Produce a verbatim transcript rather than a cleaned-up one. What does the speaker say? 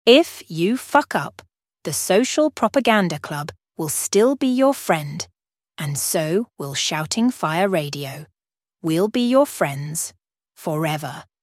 If you fuck up, the Social Propaganda Club will still be your friend, and so will Shouting Fire Radio. We'll be your friends forever.